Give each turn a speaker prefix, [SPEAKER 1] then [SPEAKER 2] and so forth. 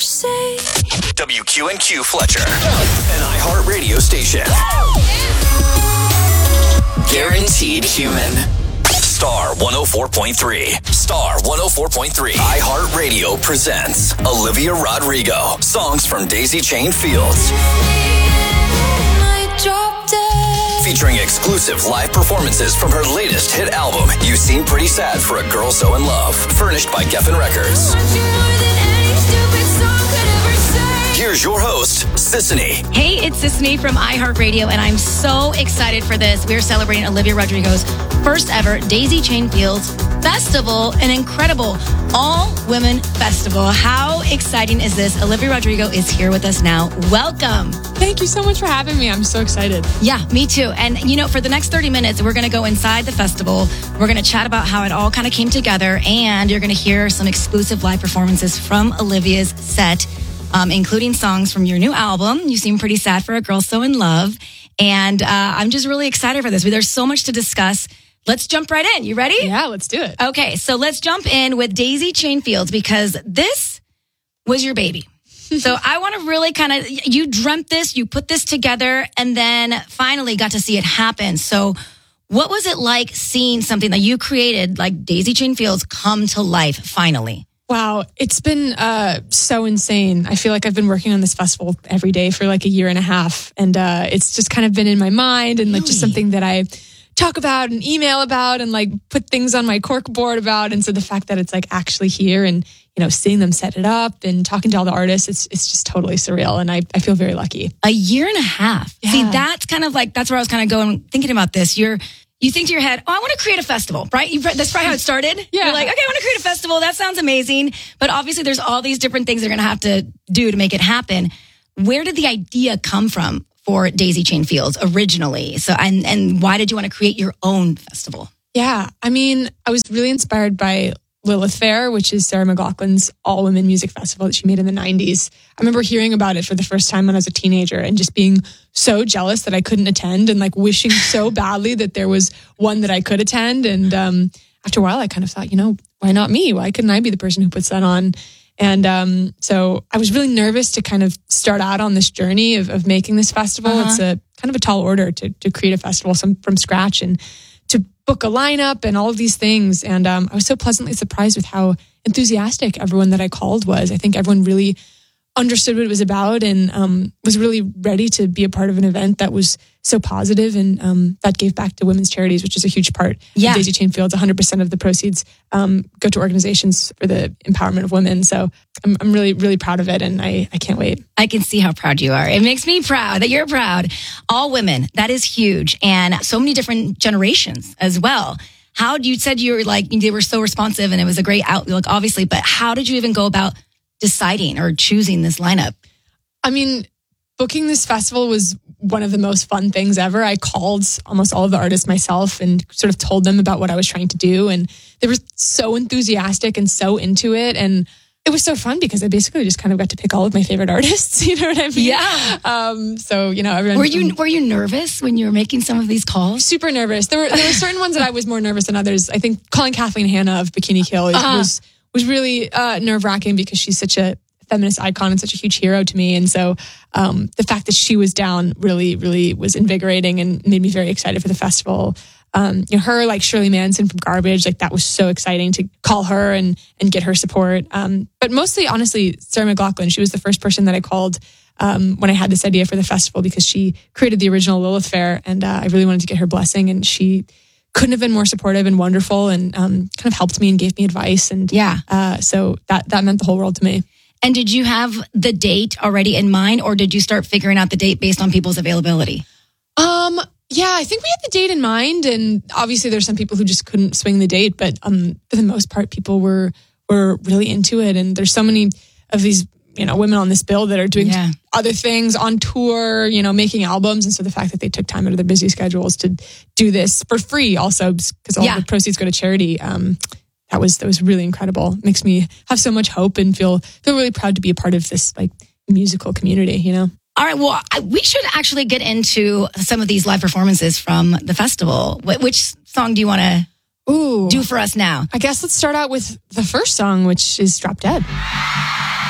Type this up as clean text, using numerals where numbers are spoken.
[SPEAKER 1] say.
[SPEAKER 2] WQNQ Fletcher, an iHeart radio station. Guaranteed human. Star 104.3. Star 104.3. iHeart Radio presents Olivia Rodrigo. Songs from Daisy Chain Fields. Featuring exclusive live performances from her latest hit album, You Seem Pretty Sad for a Girl So in Love. Furnished by Geffen Records. Here's your host, Sissany.
[SPEAKER 3] Hey, it's Sissany from iHeartRadio, and I'm so excited for this. We're celebrating Olivia Rodrigo's first ever Daisy Chain Fields Festival, an incredible all-women festival. How exciting is this? Olivia Rodrigo is here with us now. Welcome.
[SPEAKER 4] Thank you so much for having me. I'm so excited.
[SPEAKER 3] Yeah, me too. And, for the next 30 minutes, we're going to go inside the festival. We're going to chat about how it all kind of came together, and you're going to hear some exclusive live performances from Olivia's set, including songs from your new album, You Seem Pretty Sad for a Girl So in Love. And I'm just really excited for this. There's so much to discuss. Let's jump right in. You ready?
[SPEAKER 4] Yeah, let's do it.
[SPEAKER 3] Okay, so let's jump in with Daisy Chain Fields because this was your baby. So I want to really you dreamt this, you put this together, and then finally got to see it happen. So what was it like seeing something that you created, like Daisy Chain Fields, come to life finally?
[SPEAKER 4] Wow, it's been so insane. I feel like I've been working on this festival every day for like a year and a half, and it's just kind of been in my mind and like just something that I talk about and email about and like put things on my cork board about. And so the fact that it's like actually here and, seeing them set it up and talking to all the artists, it's just totally surreal. And I feel very lucky.
[SPEAKER 3] A year and a half. Yeah. See, that's kind of like, that's where I was kind of going, thinking about this. You think to your head, I want to create a festival, right? That's probably how it started.
[SPEAKER 4] Yeah.
[SPEAKER 3] You're like, okay, I want to create a festival. That sounds amazing. But obviously there's all these different things they're going to have to do to make it happen. Where did the idea come from for Daisy Chain Fields originally? So, and why did you want to create your own festival?
[SPEAKER 4] Yeah. I mean, I was really inspired by Lilith Fair, which is Sarah McLachlan's all-women music festival that she made in the 90s. I remember hearing about it for the first time when I was a teenager and just being so jealous that I couldn't attend and like wishing so badly that there was one that I could attend. And after a while, I kind of thought, why not me? Why couldn't I be the person who puts that on? And so I was really nervous to kind of start out on this journey of making this festival. It's a kind of a tall order to create a festival from scratch and to book a lineup and all of these things. And I was so pleasantly surprised with how enthusiastic everyone that I called was. I think everyone really understood what it was about and was really ready to be a part of an event that was so positive and that gave back to women's charities, which is a huge part of Daisy Chain Fields. 100% of the proceeds go to organizations for the empowerment of women. So I'm really, really proud of it, and I can't wait.
[SPEAKER 3] I can see how proud you are. It makes me proud that you're proud. All women, that is huge. And so many different generations as well. You said you were like, they were so responsive and it was a great outlook, obviously, but how did you even go about deciding or choosing this lineup?
[SPEAKER 4] I mean, booking this festival was one of the most fun things ever. I called almost all of the artists myself and sort of told them about what I was trying to do. And they were so enthusiastic and so into it. And it was so fun because I basically just kind of got to pick all of my favorite artists. You know what I mean?
[SPEAKER 3] Yeah.
[SPEAKER 4] So, everyone.
[SPEAKER 3] Were you nervous when you were making some of these calls?
[SPEAKER 4] Super nervous. There were certain ones that I was more nervous than others. I think calling Kathleen Hanna of Bikini Kill was really nerve-wracking because she's such a feminist icon and such a huge hero to me. And so the fact that she was down really, really was invigorating and made me very excited for the festival. Her, like Shirley Manson from Garbage, like that was so exciting to call her and get her support. But mostly, honestly, Sarah McLachlan, she was the first person that I called when I had this idea for the festival because she created the original Lilith Fair and I really wanted to get her blessing, and she couldn't have been more supportive and wonderful and kind of helped me and gave me advice. And so that meant the whole world to me.
[SPEAKER 3] And did you have the date already in mind, or did you start figuring out the date based on people's availability?
[SPEAKER 4] Yeah, I think we had the date in mind, and obviously there's some people who just couldn't swing the date, but for the most part, people were really into it. And there's so many of these, women on this bill that are doing other things on tour, making albums. And so the fact that they took time out of their busy schedules to do this for free also, because all the proceeds go to charity, that was really incredible. It makes me have so much hope and feel really proud to be a part of this like musical community,
[SPEAKER 3] All right, well, we should actually get into some of these live performances from the festival. Which song do you want to do for us now?
[SPEAKER 4] I guess let's start out with the first song, which is Drop Dead.